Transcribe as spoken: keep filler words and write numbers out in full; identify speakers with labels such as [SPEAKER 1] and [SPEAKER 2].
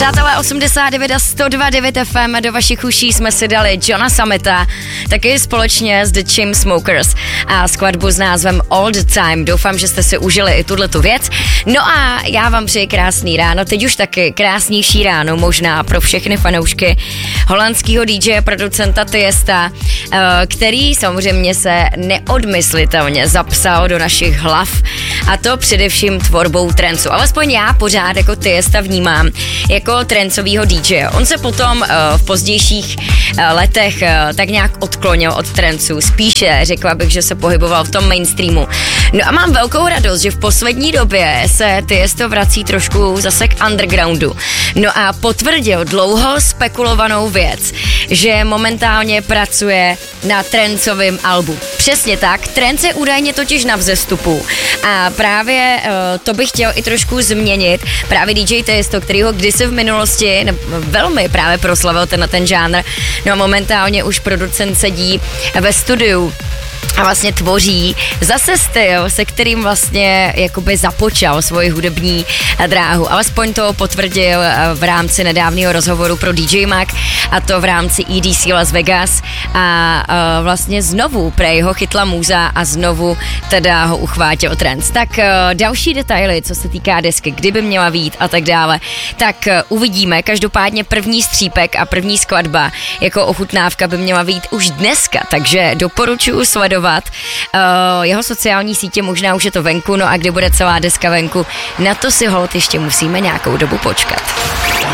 [SPEAKER 1] Přátelé, osmdesát devět a sto dva devět F M, do vašich uší jsme si dali Johna Summita, taky společně s The Chainsmokers a skladbu s názvem All the Time. Doufám, že jste si užili i tuhletu věc. No a já vám přeji krásný ráno, teď už taky krásnější ráno, možná pro všechny fanoušky holandského D J a producenta Tiesta, který samozřejmě se neodmyslitelně zapsal do našich hlav, a to především tvorbou trancu. Alespoň já pořád jako Tiesta vnímám jako trancovýho D J. On se potom uh, v pozdějších uh, letech uh, tak nějak odklonil od trancu. Spíše řekla bych, že se pohyboval v tom mainstreamu. No a mám velkou radost, že v poslední době se Tiesto vrací trošku zase k undergroundu. No a potvrdil dlouho spekulovanou věc, že momentálně pracuje na trancovém albu. Přesně tak, trance je údajně totiž na vzestupu. A právě uh, to bych chtěl i trošku změnit. Právě D J Tiesto, který ho kdysi v minulosti ne, velmi právě proslavil ten, ten žánr. No a momentálně už producent sedí ve studiu a vlastně tvoří zase styl, se kterým vlastně jakoby započal svoji hudební dráhu. Alespoň to potvrdil v rámci nedávného rozhovoru pro D J Mag, a to v rámci E D C Las Vegas, a vlastně znovu prej ho chytla můza a znovu teda ho uchvátil trance. Tak další detaily, co se týká desky, kdyby měla vyjít a tak dále, tak uvidíme. Každopádně první střípek a první skladba jako ochutnávka by měla vyjít už dneska, takže doporučuji sledovat Uh, jeho sociální sítě, možná už je to venku, no a kdy bude celá deska venku, na to si holt ještě musíme nějakou dobu počkat.